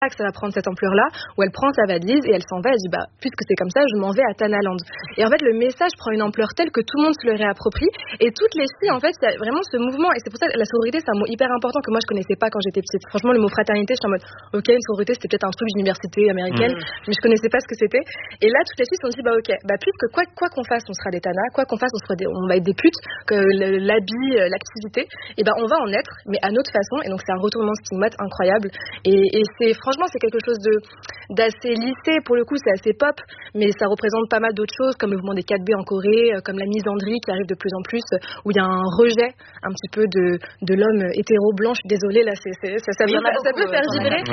que ça va prendre cette ampleur-là, où elle prend sa valise et elle s'en va, elle dit puisque c'est comme ça, je m'en vais à Tanaland. Et en fait, le message prend une ampleur telle que tout le monde se le réapproprie, et toutes les filles, en fait, il y a vraiment ce mouvement, et c'est pour ça que la sororité, c'est un mot hyper important que moi je connaissais pas quand j'étais petite. Franchement, le mot fraternité, je suis en mode, ok, une sororité, c'était peut-être un truc d'université américaine, mais je connaissais pas ce que c'était. Et là, toutes les filles se sont dit, ok, puisque quoi qu'on fasse, on sera des tanas, quoi qu'on fasse, on va être des putes, que l'habit, l'activité, et on va en être, mais à notre façon, et donc c'est un retournement stigmate incroyable, et franchement, c'est quelque chose d'assez lissé, pour le coup, c'est assez pop, mais ça représente pas mal d'autres choses, comme le mouvement des 4B en Corée, comme la misandrie qui arrive de plus en plus, où il y a un rejet un petit peu de l'homme hétéro blanc. Je suis désolée, là, ça peut faire vibrer,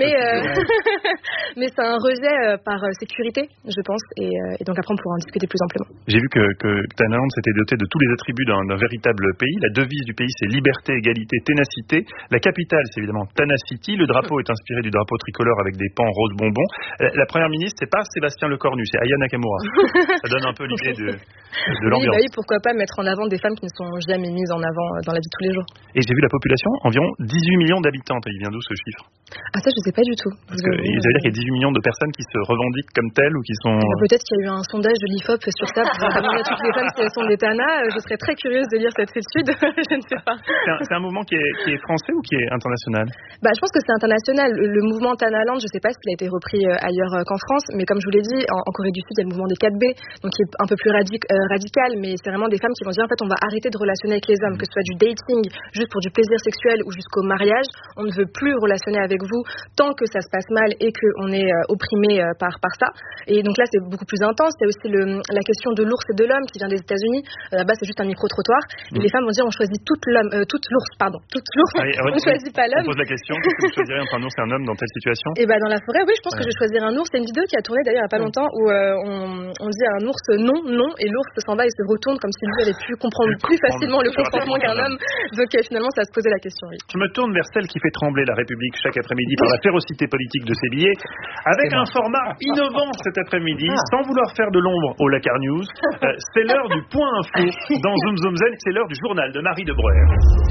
mais c'est un rejet par sécurité, je pense, et donc après on pourra en discuter plus amplement. J'ai vu que Tanaland s'était doté de tous les attributs d'un véritable pays. La devise du pays, c'est liberté, égalité, ténacité. La capitale, c'est évidemment Tana City. Le drapeau est inspiré du drapeau tricolore avec des pans rose bonbon. La première ministre, c'est pas Sébastien Lecornu, c'est Aya Nakamura. Ça donne un peu l'idée de l'ambiance. Oui, pourquoi pas mettre en avant des femmes qui ne sont jamais mises en avant dans la vie de tous les jours. Et j'ai vu la population, environ 18 millions d'habitants. Il vient d'où ce chiffre? Ça, je sais pas du tout. Parce que ça veut dire qu'il y a 18 millions de personnes qui se revendiquent comme telles ou qui sont... Peut-être qu'il y a eu un sondage de l'IFOP sur ça pour demander à toutes les femmes si elles sont des tanas. Je serais très curieuse de lire cette étude. Je ne sais pas. C'est un mouvement qui est français ou qui est international? Je pense que c'est international. Le mouvement Tanaland, je ne sais pas s'il a été repris ailleurs qu'en France, mais comme je vous l'ai dit, en Corée du Sud, il y a le mouvement des 4B, donc qui est un peu plus radical, mais c'est vraiment des femmes qui vont dire en fait on va arrêter de relationner avec les hommes, que ce soit du dating juste pour du plaisir sexuel ou jusqu'au mariage. On ne veut plus relationner avec vous tant que ça se passe mal et qu'on est opprimé par ça. Et donc là, c'est beaucoup plus intense. Il y a aussi la question de l'ours et de l'homme qui vient des États-Unis. Là-bas, c'est juste un micro-trottoir. Et les femmes vont dire on choisit toute l'ours. On ne choisit pas l'homme. On pose la question, qu'est-ce que vous choisirez entre un ours et un homme dans telle situation? Et dans la forêt, oui, je pense que je vais choisir un ours. C'est une vidéo qui a tourné d'ailleurs il n'y a pas longtemps où on dit à un ours non, et l'ours s'en va et se retourne comme si lui avait pu comprendre plus facilement le consentement qu'un homme. Donc finalement, ça se posait la question, oui. Je me tourne vers celle qui fait trembler la République chaque après-midi par la férocité politique de ses billets, avec un format innovant cet après-midi, sans vouloir faire de l'ombre au Lakar News. C'est l'heure du point info dans Zoom Zoom Zen, c'est l'heure du journal de Marie de Breuer.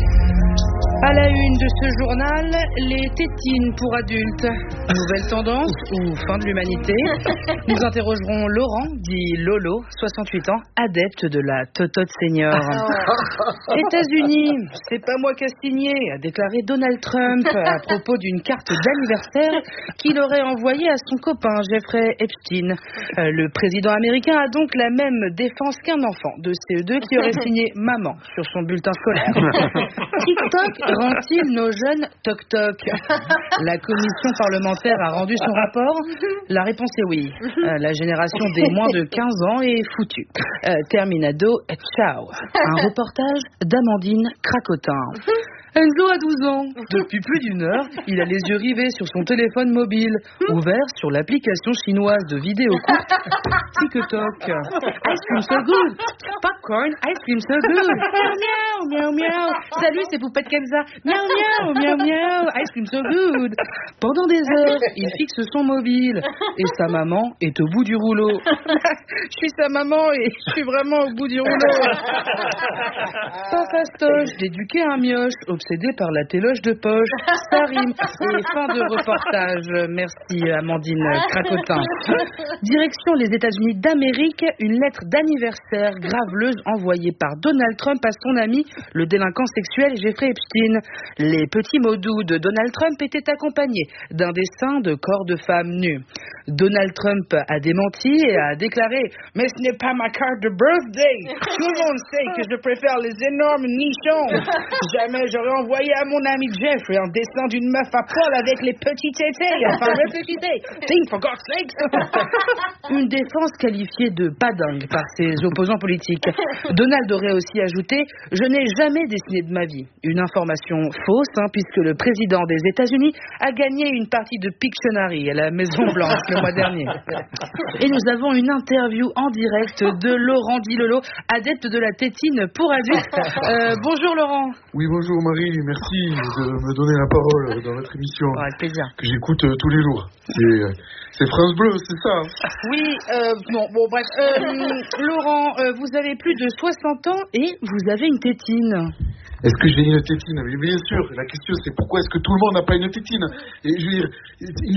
À la une de ce journal, les tétines pour adultes. Nouvelle tendance ou fin de l'humanité? Nous interrogerons Laurent, dit Lolo, 68 ans, adepte de la totote senior. États-Unis, c'est pas moi qui a signé, a déclaré Donald Trump à propos d'une carte d'anniversaire qu'il aurait envoyée à son copain Jeffrey Epstein. Le président américain a donc la même défense qu'un enfant de CE2 qui aurait signé maman sur son bulletin scolaire. TikTok rend-il nos jeunes toc-toc? La commission parlementaire a rendu son rapport? La réponse est oui. La génération des moins de 15 ans est foutue. Terminado, ciao. Un reportage d'Amandine Cracotin. Enzo a 12 ans. Depuis plus d'une heure, il a les yeux rivés sur son téléphone mobile, ouvert sur l'application chinoise de vidéo courte TikTok. Ice cream so good. Popcorn, ice cream so good. Miaou, miaou, miaou. Salut, c'est Poupette Kenza. Miaou, miaou, miaou, miaou. Ice cream so good. Pendant des heures, il fixe son mobile. Et sa maman est au bout du rouleau. Je suis sa maman et je suis vraiment au bout du rouleau. Pas fastoche d'éduquer un mioche obsédé par la téloche de poche. Ça rime. Et fin de reportage. Merci Amandine Cracotin. Direction les États-Unis d'Amérique, une lettre d'anniversaire graveleuse envoyée par Donald Trump à son ami, le délinquant sexuel Jeffrey Epstein. Les petits mots doux de Donald Trump étaient accompagnés d'un dessin de corps de femmes nues. Donald Trump a démenti et a déclaré « Mais ce n'est pas ma carte de birthday. Tout le monde sait que je préfère les énormes nichons. Jamais j'aurais envoyé à mon ami Jeffrey un dessin d'une meuf à poil avec les petits tétés. Enfin, réfléchissez. Think for God's sake. » Une défense qualifiée de pas dingue par ses opposants politiques. Donald aurait aussi ajouté « Je n'ai jamais dessiné de ma vie. » Une information fausse, puisque le président des États-Unis a gagné une partie de Pictionary à la Maison-Blanche le mois dernier. Et nous avons une interview en direct de Laurent Dilolo, adepte de la tétine pour adultes. Bonjour Laurent. Oui, bonjour Marie, merci de me donner la parole dans votre émission. Avec plaisir. Que j'écoute tous les jours. C'est France Bleu, c'est ça? Oui, bref. Laurent, vous avez plus de 60 ans et vous avez une tétine. Est-ce que j'ai une tétine? Oui, bien sûr. La question, c'est pourquoi est-ce que tout le monde n'a pas une tétine? Et je veux dire,